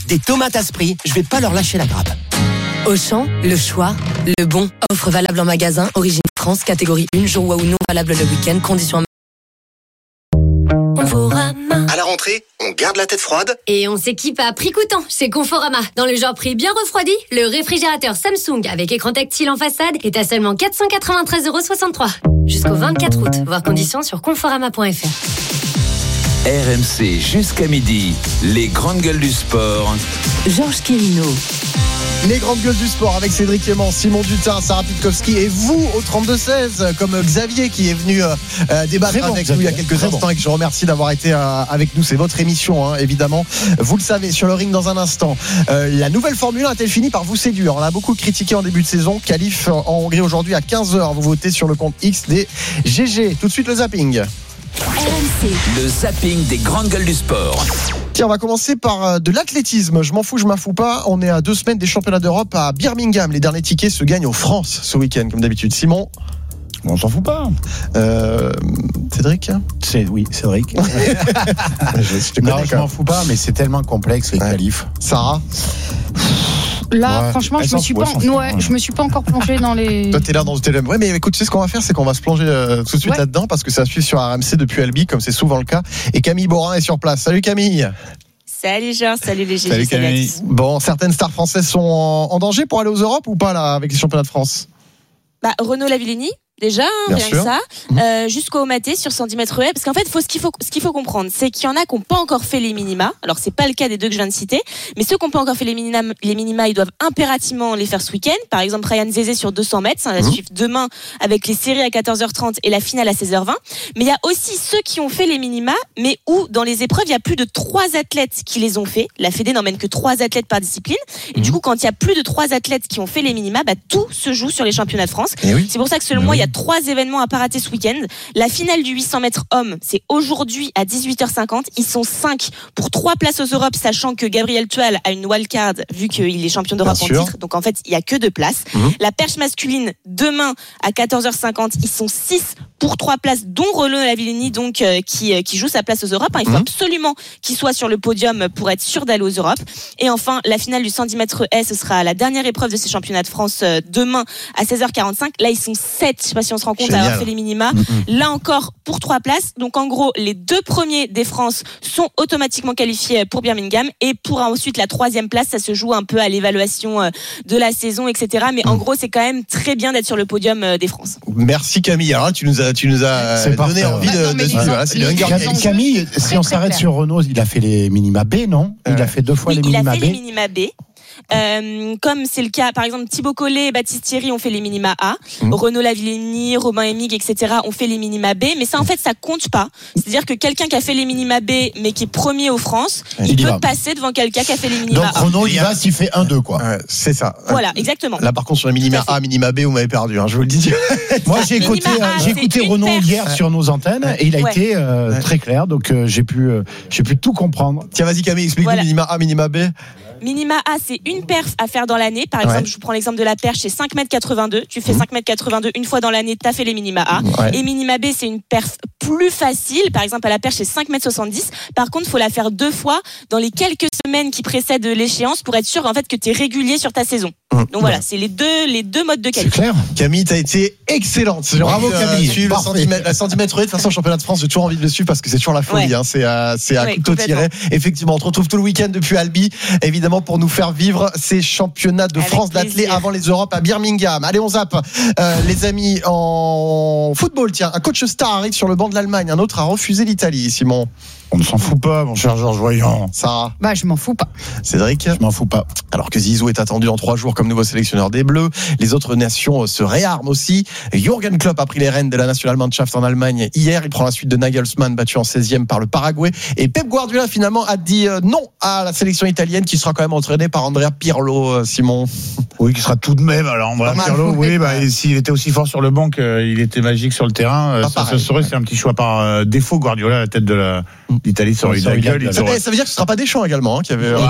Des tomates à Spry, je vais pas leur lâcher la grappe. Auchan, le choix, le bon. Offre valable en magasin, origine France, catégorie 1, jour ou non valable le week-end, conditions. Conforama. À la rentrée, on garde la tête froide. Et on s'équipe à prix coûtant chez Conforama. Dans le genre prix bien refroidi, le réfrigérateur Samsung avec écran tactile en façade est à seulement 493,63 €. Jusqu'au 24 août. Voir conditions sur conforama.fr. RMC jusqu'à midi, les grandes gueules du sport. Georges Quirino. Les grandes gueules du sport avec Cédric Clément, Simon Dutin, Sarah Pitkowski et vous au 32-16 comme Xavier qui est venu débattre avec nous il y a quelques instants et que je remercie d'avoir été avec nous. C'est votre émission évidemment. Vous le savez, sur le ring dans un instant. La nouvelle Formule 1 a-t-elle fini par vous séduire? On l'a beaucoup critiqué en début de saison. Qualif en Hongrie aujourd'hui à 15h. Vous votez sur le compte X des GG. Tout de suite le zapping. RMC. Le zapping des grandes gueules du sport. Tiens, on va commencer par de l'athlétisme. Je m'en fous, je m'en fous pas. On est à 2 semaines des championnats d'Europe à Birmingham. Les derniers tickets se gagnent aux France ce week-end, comme d'habitude. Simon? On s'en fout pas. Cédric? Oui, Cédric. Je m'en fous pas, mais c'est tellement complexe les qualifs. Sarah? Là, ouais, franchement, je me suis pas encore plongé dans les. Toi, t'es là dans le télé. Ouais, mais écoute, tu sais ce qu'on va faire, c'est qu'on va se plonger tout de suite là-dedans parce que ça suit sur RMC depuis Albi, comme c'est souvent le cas. Et Camille Borin est sur place. Salut Camille. Salut Georges, salut les GG. Salut Camille. Bon, certaines stars françaises sont en danger pour aller aux Europes ou pas là avec les championnats de France? Renaud Lavillenie. Déjà, rien sûr. que ça, jusqu'au Maté sur 110 mètres haies, parce qu'en fait, ce qu'il faut comprendre, c'est qu'il y en a qui n'ont pas encore fait les minima. Alors, c'est pas le cas des deux que je viens de citer, mais ceux qui n'ont pas encore fait les minima, ils doivent impérativement les faire ce week-end. Par exemple, Ryan Zézé sur 200 mètres, ça va suivre demain avec les séries à 14h30 et la finale à 16h20. Mais il y a aussi ceux qui ont fait les minima, mais où, dans les épreuves, il y a plus de 3 athlètes qui les ont fait. La Fédé n'emmène que 3 athlètes par discipline. Et du coup, quand il y a plus de 3 athlètes qui ont fait les minima, tout se joue sur les championnats de France. C'est pour ça que selon moi, il y a 3 événements à pas rater ce week-end. La finale du 800 mètres hommes, c'est aujourd'hui à 18h50. Ils sont 5 pour 3 places aux Europes, sachant que Gabriel Tual a une wildcard vu qu'il est champion d'Europe en titre. Donc en fait, il y a que 2 places. La perche masculine, demain à 14h50, ils sont 6 pour 3 places, dont Renaud Lavillenie, donc qui joue sa place aux Europes. Il faut absolument qu'il soit sur le podium pour être sûr d'aller aux Europes. Et enfin, la finale du 110 mètres haies, ce sera la dernière épreuve de ces championnats de France demain à 16h45. Là, ils sont 7, je sais pas si on se rend compte, à avoir fait les minima. Là encore, pour 3 places. Donc en gros, les 2 premiers des France sont automatiquement qualifiés pour Birmingham. Et pour ensuite la 3e place, ça se joue un peu à l'évaluation de la saison, etc. Mais en gros, c'est quand même très bien d'être sur le podium des France. Merci Camille. Alors là, tu nous as donné envie de suivre. Voilà, c'est le Hunger Games. Camille, si on s'arrête sur Renaud, il a fait les minima B, non? Il a fait 2 fois les minima B. Il a fait les minima B. Comme c'est le cas, par exemple, Thibaut Collet et Baptiste Thierry ont fait les minima A, Renaud Lavillenie, Robin Emig, etc. ont fait les minima B, mais ça en fait ça compte pas. C'est-à-dire que quelqu'un qui a fait les minima B mais qui est premier aux France, il peut passer devant quelqu'un qui a fait les minima A. Donc Renaud il va s'il fait 1-2 quoi. C'est ça. Voilà, exactement. Là par contre sur les minima A, minima B, vous m'avez perdu, je vous le dis. Moi j'ai écouté Renaud hier sur nos antennes et il a été très clair, donc j'ai pu tout comprendre. Tiens, vas-y Camille, explique-nous minima A, minima B. Minima A, c'est une perf à faire dans l'année. Par exemple, je vous prends l'exemple de la perche, c'est 5,82 m. Tu fais 5,82 m une fois dans l'année, t'as fait les minima A. Et minima B, c'est une perf plus facile. Par exemple, à la perche, c'est 5,70 m. Par contre, il faut la faire 2 fois dans les quelques semaines qui précèdent l'échéance pour être sûr en fait que t'es régulier sur ta saison. Donc voilà, c'est les deux modes de qualif. C'est clair. Camille, t'as été excellente. Bravo Camille. Suivre le centimètre haies. De toute façon, championnat de France, j'ai toujours envie de le suivre parce que c'est toujours la folie. C'est à couteau tiré. Effectivement, on te retrouve tout le week-end depuis Albi, évidemment, pour nous faire vivre ces championnats de France d'athlé avant les Europes à Birmingham. Allez, on zappe. Les amis, en football, tiens, un coach star arrive sur le banc de l'Allemagne. Un autre a refusé l'Italie, Simon. On ne s'en fout pas, mon cher Georges Voyant. Sarah? Je m'en fous pas. Cédric? Je m'en fous pas. Alors que Zizou est attendu en 3 jours comme nouveau sélectionneur des Bleus, les autres nations se réarment aussi. Jürgen Klopp a pris les rênes de la Nationalmannschaft en Allemagne hier. Il prend la suite de Nagelsmann, battu en 16e par le Paraguay. Et Pep Guardiola, finalement, a dit non à la sélection italienne, qui sera quand même entraînée par Andrea Pirlo, Simon. Oui, qui sera tout de même. Alors, Andrea Pirlo, s'il était aussi fort sur le banc qu'il était magique sur le terrain, c'est un petit choix par défaut. Guardiola à la tête de l'Italie sur une gueule. Ça veut dire que ce sera pas Deschamps également, qui avait.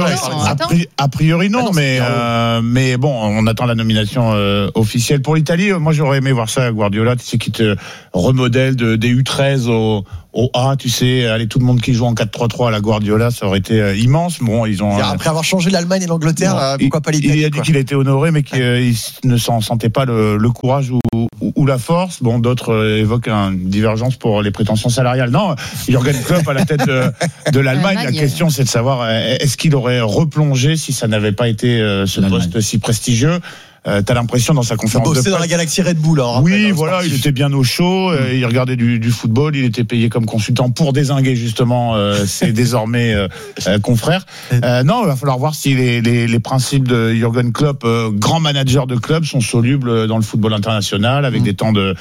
A priori non, mais bon, on attend la nomination officielle pour l'Italie. Moi, j'aurais aimé voir ça, Guardiola, tu sais, qui te remodèle des U13 au au A, tu sais, allez, tout le monde qui joue en 4-3-3 à la Guardiola, ça aurait été immense. Bon, ils ont. Après avoir changé l'Allemagne et l'Angleterre, pourquoi pas l'Italie? Il a dit qu'il a été honoré, mais qu'il ne s'en sentait pas le courage ou la force. Bon, d'autres évoquent une divergence pour les prétentions salariales. Non, Jürgen Klopp à la tête de l'Allemagne. La question, c'est de savoir est-ce qu'il aurait replongé si ça n'avait pas été ce poste si prestigieux. T'as l'impression dans sa conférence de presse dans la galaxie Red Bull. Oui, voilà, il était bien au chaud, il regardait du football, il était payé comme consultant pour dézinguer justement ses désormais confrères. Non, il va falloir voir si les principes de Jürgen Klopp, grand manager de club, sont solubles dans le football international avec des temps de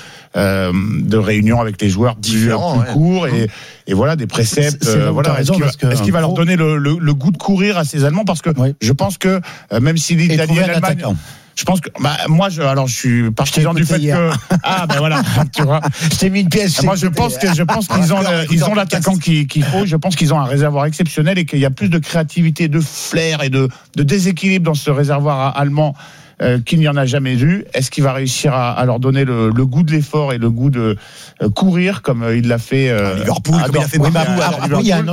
réunion avec les joueurs plus courts et voilà des préceptes. Voilà, est-ce qu'il va leur donner le goût de courir à ces Allemands, parce que je pense que même si l'Italie et l'Allemagne. Je pense que moi je suis partisan du fait que voilà, tu vois, je t'ai mis une pièce. Moi je pense qu'ils ont l'attaquant qu'il faut. Je pense qu'ils ont un réservoir exceptionnel et qu'il y a plus de créativité, de flair et de déséquilibre dans ce réservoir allemand qu'il n'y en a jamais eu. Est-ce qu'il va réussir à leur donner le goût de l'effort et le goût de courir comme il l'a fait à Liverpool, comme il a fait il y a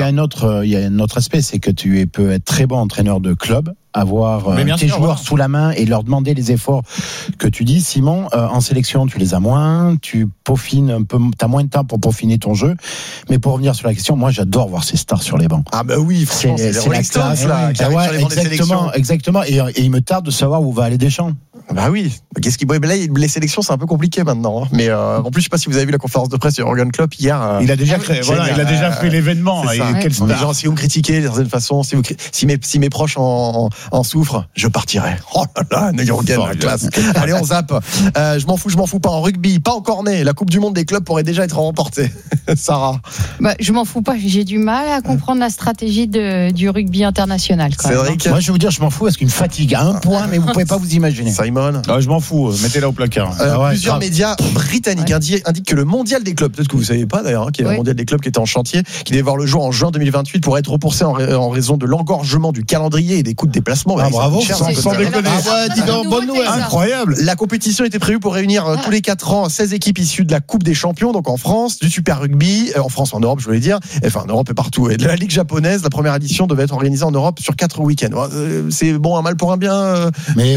un autre aspect, c'est que tu peux être très bon entraîneur de club, avoir tes joueurs sous la main et leur demander les efforts que tu dis. Simon, en sélection, tu les as moins, tu peaufines un peu, t'as moins de temps pour peaufiner ton jeu. Mais pour revenir sur la question, moi j'adore voir ces stars sur les bancs. Ah bah oui, franchement, c'est la classe là. Exactement. Et il me tarde de savoir où va aller Deschamps. Bah oui. Qu'est-ce qui les sélections, c'est un peu compliqué maintenant. Mais en plus, je sais pas si vous avez vu la conférence de presse de Jürgen Klopp hier. Il a déjà créé, il a déjà fait l'événement. Les gens, si vous me critiquez d'une certaine façon, si mes proches en souffrent, je partirai. Oh là là, Jürgen, la classe. Allez, on zappe. Je m'en fous pas en rugby, pas en cornet. La Coupe du Monde des clubs pourrait déjà être remportée. Sarah. Bah, je m'en fous pas. J'ai du mal à comprendre la stratégie du rugby international. Cédric. Moi, je vais vous dire, je m'en fous parce qu'une fatigue à un point, mais vous pouvez pas vous imaginer. Simon. Je m'en fous. Mettez-la au placard. Plusieurs médias britanniques indiquent que le mondial des clubs, peut-être que vous savez pas d'ailleurs, qu'il y a un mondial des clubs qui était en chantier, qui devait voir le jour en juin 2028 pour être repoussé en raison de l'engorgement du calendrier et des coûts de déplacement. Bravo. Sans déconner. Dis donc, bonne nouvelle. Incroyable. La compétition était prévue pour réunir tous les 4 ans 16 équipes issues de la Coupe des Champions, donc en France, du Super Rugby, en France, en Europe, je voulais dire, enfin en Europe et partout, et de la Ligue japonaise. La première édition devait être organisée en Europe sur 4 week-ends. C'est bon, un mal pour un bien. Mais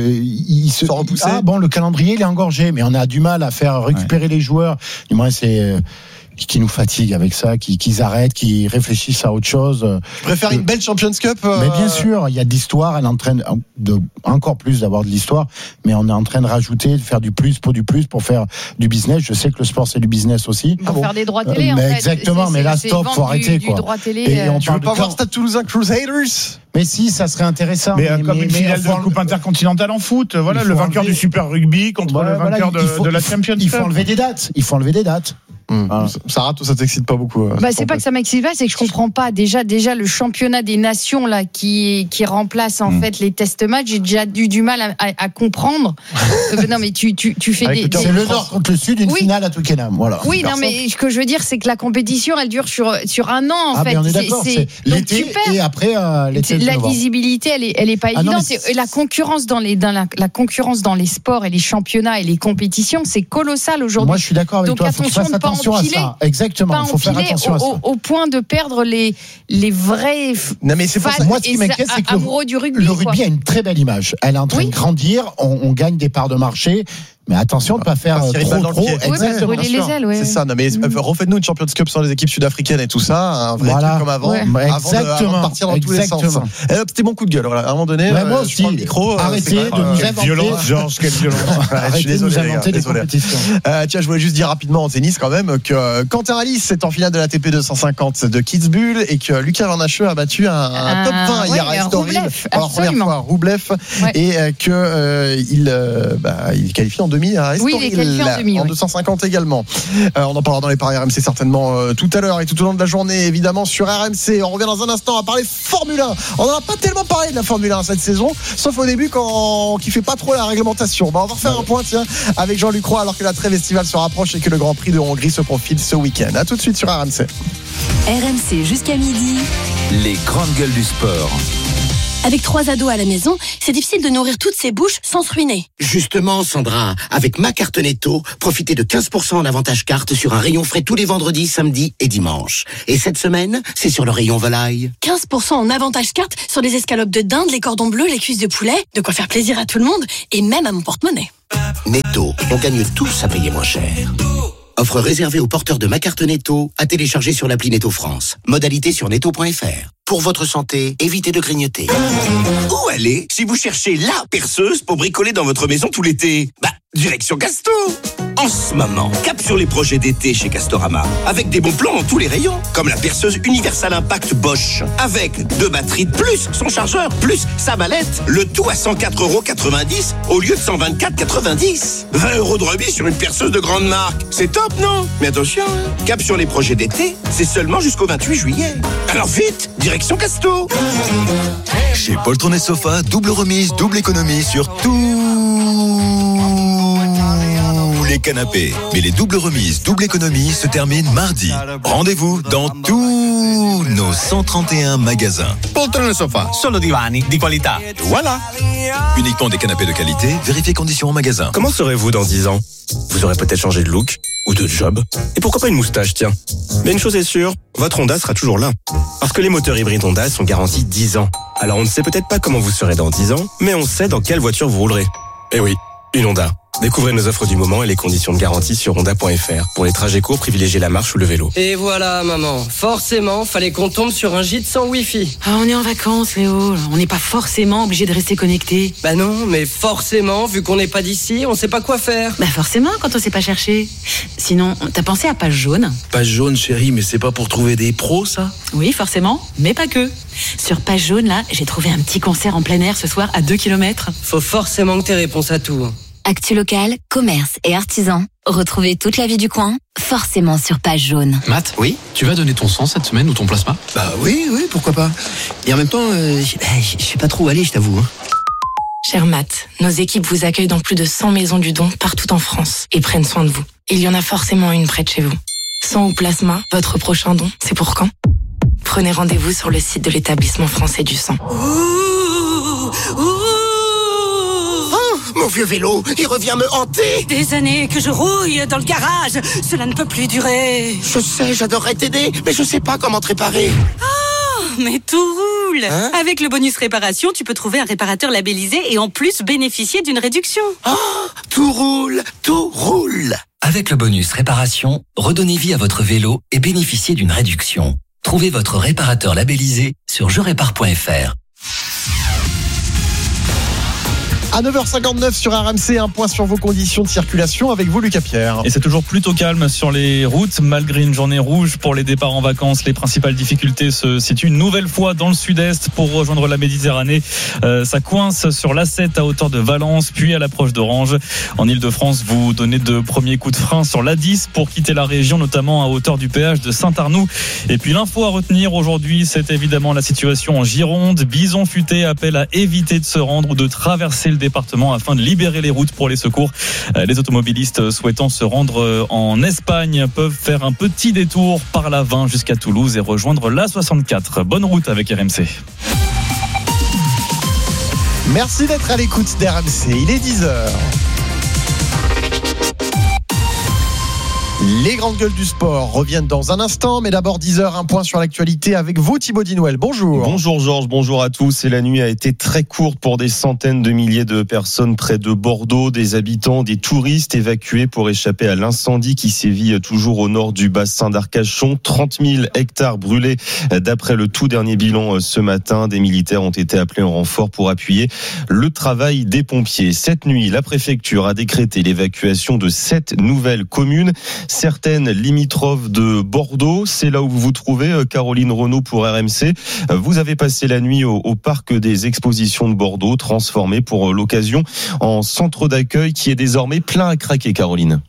il se repousser. Le calendrier il est engorgé, mais on a du mal à faire récupérer les joueurs. Du moins, c'est qui nous fatigue avec ça, qu'ils arrêtent, qu'ils réfléchissent à autre chose. Je préfère une belle Champions Cup. Mais bien sûr, il y a de l'histoire, elle est en train encore plus d'avoir de l'histoire, mais on est en train de rajouter, de faire du plus pour faire du business. Je sais que le sport c'est du business aussi. Pour faire des droits télé, en fait. Exactement, mais là stop, faut arrêter quoi. Droit télé, et on parle pas voir Stade Toulousain Crusaders. Mais si, ça serait intéressant. Mais comme une finale de la Coupe intercontinentale en foot, voilà, le vainqueur du Super Rugby contre le vainqueur de la Champions Cup. Il faut enlever des dates. Sarah, tout ça t'excite pas beaucoup? C'est pas que ça m'excite pas, c'est que je comprends pas. Déjà le championnat des nations là qui remplace en fait les test matchs, j'ai déjà du mal à comprendre. Non mais tu fais c'est le Nord contre le Sud, une finale à Twickenham, voilà. Oui, non mais ce que je veux dire c'est que la compétition elle dure sur un an en fait. On est d'accord, c'est l'été et après l'été. La visibilité elle est pas évidente. Et la concurrence la concurrence dans les sports et les championnats et les compétitions, c'est colossal aujourd'hui. Moi je suis d'accord avec toi, il faut que tu fasses attention à ça. Exactement, il faut faire attention à ça. Au point de perdre les vrais fans. Moi, ce qui m'inquiète, c'est que le rugby a une très belle image. Elle est en train de grandir, on gagne des parts de marché. Mais attention de ne pas faire trop. Exactement. C'est ça. Non, mais refaites-nous une Champions Cup sans les équipes sud-africaines et tout ça. Un vrai truc comme avant. Avant de partir dans tous les sens. C'était mon coup de gueule. Voilà. À un moment donné, moi aussi. Le micro. Arrêtez de nous inventer. Violence, Georges, quelle violence. Arrêtez de nous inventer des compétitions. Tiens, je voulais juste dire rapidement en tennis quand même que Quentin Alice est en finale de la TP 250 de Kitzbühel et que Lucas Van Hache a battu un top 20 hier à Estoril pour la première fois, Roublev, et qu'il est qualifié en demi à Estoril, en 250 également. On en parlera dans les paris RMC certainement tout à l'heure et tout au long de la journée évidemment sur RMC. On revient dans un instant à parler Formule 1. On n'en a pas tellement parlé de la Formule 1 cette saison, sauf au début qui fait pas trop la réglementation. On va refaire un point avec Jean-Luc Roy alors que la trêve estivale se rapproche et que le Grand Prix de Hongrie se profile ce week-end. A tout de suite sur RMC. RMC jusqu'à midi. Les grandes gueules du sport. Avec 3 ados à la maison, c'est difficile de nourrir toutes ces bouches sans se ruiner. Justement, Sandra, avec ma carte Netto, profitez de 15% en avantage carte sur un rayon frais tous les vendredis, samedis et dimanches. Et cette semaine, c'est sur le rayon volaille. 15% en avantage carte sur les escalopes de dinde, les cordons bleus, les cuisses de poulet, de quoi faire plaisir à tout le monde et même à mon porte-monnaie. Netto, on gagne tous à payer moins cher. Offre réservée aux porteurs de ma carte Netto à télécharger sur l'appli Netto France. Modalité sur netto.fr. Pour votre santé, évitez de grignoter. Où aller si vous cherchez la perceuse pour bricoler dans votre maison tout l'été? Direction Casto. En ce moment, cap sur les projets d'été chez Castorama. Avec des bons plans dans tous les rayons. Comme la perceuse Universal Impact Bosch. Avec 2 batteries de plus, son chargeur, plus sa mallette. Le tout à 104,90€ au lieu de 124,90€. 20€ de remise sur une perceuse de grande marque. C'est top, non? Mais attention, cap sur les projets d'été, c'est seulement jusqu'au 28 juillet. Alors vite, direction Casto. Chez Poltron et Sofa, double remise, double économie sur les canapés. Mais les doubles remises, double économie se terminent mardi. Rendez-vous dans tous nos 131 magasins. Poltron et Sofa, solo divani di qualità. Voilà. Uniquement des canapés de qualité, vérifiez conditions en magasin. Comment serez-vous dans 10 ans? Vous aurez peut-être changé de look ou de job. Et pourquoi pas une moustache, tiens. Mais une chose est sûre, votre Honda sera toujours là. Parce que les moteurs hybrides Honda sont garantis 10 ans. Alors on ne sait peut-être pas comment vous serez dans 10 ans, mais on sait dans quelle voiture vous roulerez. Eh oui, une Honda. Découvrez nos offres du moment et les conditions de garantie sur honda.fr. Pour les trajets courts, privilégiez la marche ou le vélo. Et voilà, maman. Forcément, fallait qu'on tombe sur un gîte sans Wi-Fi. On est en vacances, Léo. On n'est pas forcément obligé de rester connecté. Non, mais forcément, vu qu'on n'est pas d'ici, on sait pas quoi faire. Forcément, quand on sait pas chercher. Sinon, t'as pensé à Page Jaune? Page Jaune, chérie, mais c'est pas pour trouver des pros, ça? Oui, forcément, mais pas que. Sur Page Jaune, là, j'ai trouvé un petit concert en plein air ce soir à 2 km. Faut forcément que t'aies réponse à tout. Actu local, commerce et artisans. Retrouvez toute la vie du coin, forcément sur Page Jaune. Matt, oui, tu vas donner ton sang cette semaine ou ton plasma? Oui, pourquoi pas. Et en même temps, je sais pas trop où aller, je t'avoue. Cher Matt, nos équipes vous accueillent dans plus de 100 maisons du don partout en France et prennent soin de vous. Il y en a forcément une près de chez vous. Sang ou plasma, votre prochain don, c'est pour quand? Prenez rendez-vous sur le site de l'établissement français du sang. Mon vieux vélo, il revient me hanter. Des années que je rouille dans le garage, cela ne peut plus durer. Je sais, j'adorerais t'aider, mais je sais pas comment te réparer. Oh, mais tout roule. Avec le bonus réparation, tu peux trouver un réparateur labellisé et en plus bénéficier d'une réduction. Tout roule, tout roule. Avec le bonus réparation, redonnez vie à votre vélo et bénéficiez d'une réduction. Trouvez votre réparateur labellisé sur jerépare.fr. À 9h59 sur RMC, un point sur vos conditions de circulation avec vous, Lucas Pierre. Et c'est toujours plutôt calme sur les routes, malgré une journée rouge pour les départs en vacances. Les principales difficultés se situent une nouvelle fois dans le sud-est pour rejoindre la Méditerranée. Ça coince sur l'A7 à hauteur de Valence, puis à l'approche d'Orange. En Ile-de-France, vous donnez de premiers coups de frein sur l'A10 pour quitter la région, notamment à hauteur du péage de Saint-Arnoux. Et puis l'info à retenir aujourd'hui, c'est évidemment la situation en Gironde. Bison Futé appelle à éviter de se rendre ou de traverser le département afin de libérer les routes pour les secours. Les automobilistes souhaitant se rendre en Espagne peuvent faire un petit détour par la 20 jusqu'à Toulouse et rejoindre la 64. Bonne route avec RMC. Merci d'être à l'écoute d'RMC. Il est 10h. Les grandes gueules du sport reviennent dans un instant, mais d'abord 10h, un point sur l'actualité avec vous, Thibaut Dinouel. Bonjour. Bonjour Georges, bonjour à tous. Et la nuit a été très courte pour des centaines de milliers de personnes près de Bordeaux, des habitants, des touristes évacués pour échapper à l'incendie qui sévit toujours au nord du bassin d'Arcachon. 30 000 hectares brûlés d'après le tout dernier bilan ce matin. Des militaires ont été appelés en renfort pour appuyer le travail des pompiers. Cette nuit, la préfecture a décrété l'évacuation de 7 nouvelles communes. Certaines limitrophes de Bordeaux, c'est là où vous vous trouvez, Caroline Renaud pour RMC. Vous avez passé la nuit au parc des expositions de Bordeaux, transformé pour l'occasion en centre d'accueil qui est désormais plein à craquer, Caroline.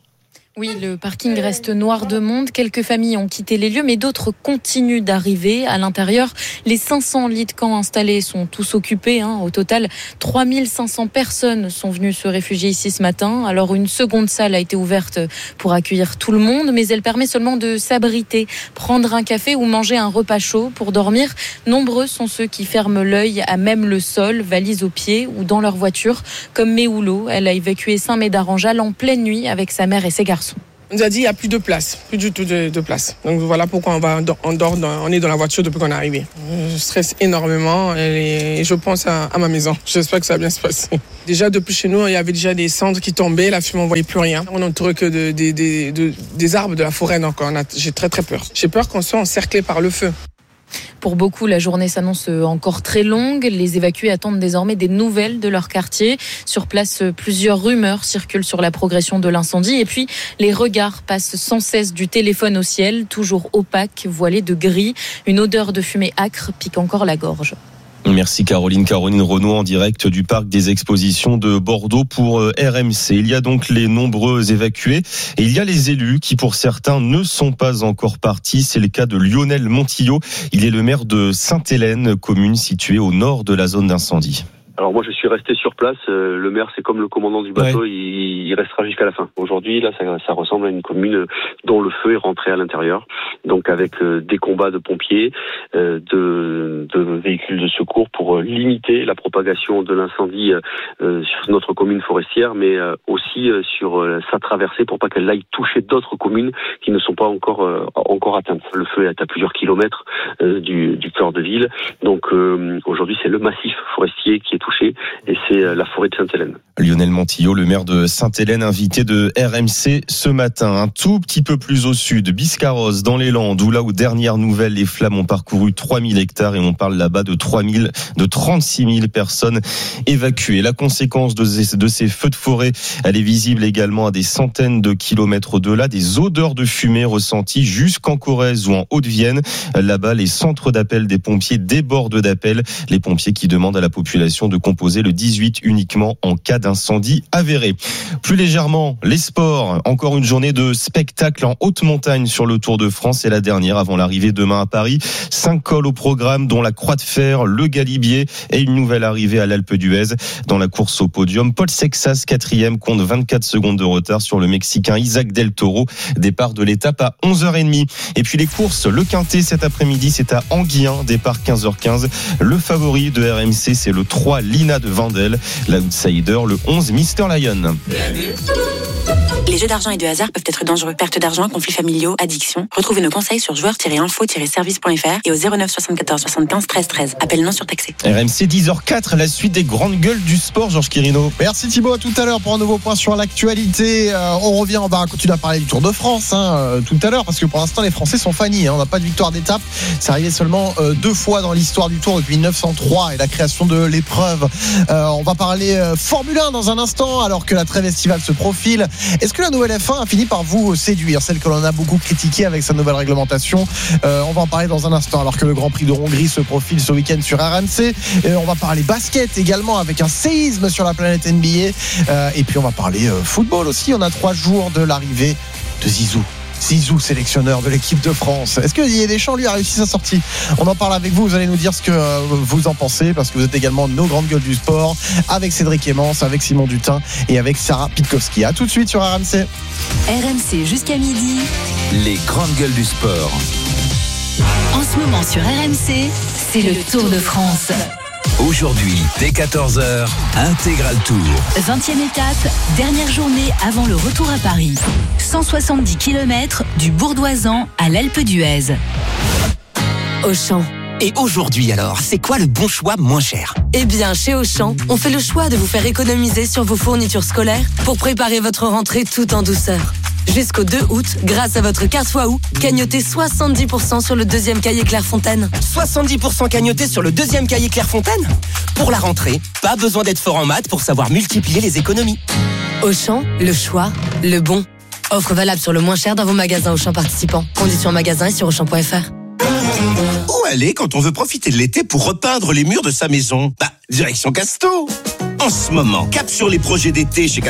Oui, le parking reste noir de monde. Quelques familles ont quitté les lieux, mais d'autres continuent d'arriver. À l'intérieur, les 500 lits de camp installés sont tous occupés. Au total, 3500 personnes sont venues se réfugier ici ce matin. Alors, une seconde salle a été ouverte pour accueillir tout le monde, mais elle permet seulement de s'abriter, prendre un café ou manger un repas chaud. Pour dormir, nombreux sont ceux qui ferment l'œil à même le sol, valises aux pieds ou dans leur voiture, comme Méoulo. Elle a évacué Saint-Médard-en-Jalles en pleine nuit avec sa mère et ses garçons. On nous a dit qu'il n'y a plus de place, plus du tout de place. Donc voilà pourquoi on est dans la voiture depuis qu'on est arrivé. Je stresse énormément et je pense à ma maison. J'espère que ça va bien se passer. Déjà depuis chez nous, il y avait déjà des cendres qui tombaient, la fumée on ne voyait plus rien. On n'entourait que des arbres de la forêt, donc j'ai très très peur. J'ai peur qu'on soit encerclé par le feu. Pour beaucoup, la journée s'annonce encore très longue. Les évacués attendent désormais des nouvelles de leur quartier. Sur place, plusieurs rumeurs circulent sur la progression de l'incendie. Et puis, les regards passent sans cesse du téléphone au ciel, toujours opaque, voilé de gris. Une odeur de fumée âcre pique encore la gorge. Merci Caroline Renaud en direct du parc des expositions de Bordeaux pour RMC. Il y a donc les nombreux évacués et il y a les élus qui pour certains ne sont pas encore partis. C'est le cas de Lionel Montillot. Il est le maire de Sainte-Hélène, commune située au nord de la zone d'incendie. Alors moi je suis resté sur place, le maire c'est comme le commandant du bateau, il restera jusqu'à la fin. Aujourd'hui là ça ressemble à une commune dont le feu est rentré à l'intérieur, donc avec des combats de pompiers, de véhicules de secours pour limiter la propagation de l'incendie sur notre commune forestière, mais aussi sur sa traversée pour pas qu'elle aille toucher d'autres communes qui ne sont pas encore atteintes. Le feu est à plusieurs kilomètres du cœur de ville, donc aujourd'hui c'est le massif forestier qui est touché et c'est la forêt de Sainte-Hélène. Lionel Montillot, le maire de Sainte-Hélène, invité de RMC ce matin. Un tout petit peu plus au sud, Biscarrosse, dans les Landes, où là où dernière nouvelle, les flammes ont parcouru 3000 hectares et on parle là-bas de 36 000 personnes évacuées. La conséquence de ces feux de forêt, elle est visible également à des centaines de kilomètres au-delà. Des odeurs de fumée ressenties jusqu'en Corrèze ou en Haute-Vienne. Là-bas, les centres d'appel des pompiers débordent d'appels. Les pompiers qui demandent à la population de composer le 18 uniquement en cas d'incendie avéré. Plus légèrement, les sports. Encore une journée de spectacle en haute montagne sur le Tour de France. C'est la dernière avant l'arrivée demain à Paris. 5 cols au programme, dont la Croix de Fer, le Galibier et une nouvelle arrivée à l'Alpe d'Huez. Dans la course au podium, Paul Sexas, 4e, compte 24 secondes de retard sur le Mexicain Isaac Del Toro. Départ de l'étape à 11h30. Et puis les courses, le Quintet cet après-midi, c'est à Anguien, départ 15h15. Le favori de RMC, c'est le 3 Lina de Vandel. L'outsider, le 11 Mr Lion. Les jeux d'argent et de hasard peuvent être dangereux. Perte d'argent, conflits familiaux, addiction. Retrouvez nos conseils sur joueurs-info-service.fr et au 09 74 75 13 13. Appel non surtaxé. RMC 10h04, la suite des grandes gueules du sport, Georges Quirino. Merci Thibaut, à tout à l'heure pour un nouveau point sur l'actualité. On va continuer à parler du Tour de France tout à l'heure, parce que pour l'instant les Français sont fannis. On n'a pas de victoire d'étape. C'est arrivé seulement 2 fois dans l'histoire du Tour depuis 1903 et la création de l'épreuve. On va parler Formule 1 dans un instant, alors que la trêve estivale se profile. Est-ce que la nouvelle F1 a fini par vous séduire, celle que l'on a beaucoup critiquée avec sa nouvelle réglementation? On va en parler dans un instant, alors que le Grand Prix de Hongrie se profile ce week-end sur RMC. On va parler basket également, avec un séisme sur la planète NBA. Et puis on va parler football aussi. On a 3 jours de l'arrivée de Zizou, sélectionneur de l'équipe de France. Est-ce que Didier Deschamps lui a réussi sa sortie? On en parle avec vous, vous allez nous dire ce que vous en pensez, parce que vous êtes également nos grandes gueules du sport, avec Cédric Emmence, avec Simon Dutin et avec Sarah Pitkowski. À tout de suite sur RMC. RMC jusqu'à midi. Les grandes gueules du sport. En ce moment sur RMC, c'est le Tour de France. Aujourd'hui, dès 14h, Intégral Tour. 20e étape, dernière journée avant le retour à Paris. 170 km du Bourdoisan à l'Alpe d'Huez. Auchan. Et aujourd'hui alors, c'est quoi le bon choix moins cher? Eh bien, chez Auchan, on fait le choix de vous faire économiser sur vos fournitures scolaires pour préparer votre rentrée tout en douceur. Jusqu'au 2 août, grâce à votre carte Waouh, cagnotez 70% sur le 2e cahier Clairefontaine. 70% cagnoté sur le 2e cahier Clairefontaine? Pour la rentrée, pas besoin d'être fort en maths pour savoir multiplier les économies. Auchan, le choix, le bon. Offre valable sur le moins cher dans vos magasins Auchan participants. Conditions en magasin et sur Auchan.fr. Où aller quand on veut profiter de l'été pour repeindre les murs de sa maison? Direction Casto. En ce moment, cap sur les projets d'été chez Casto.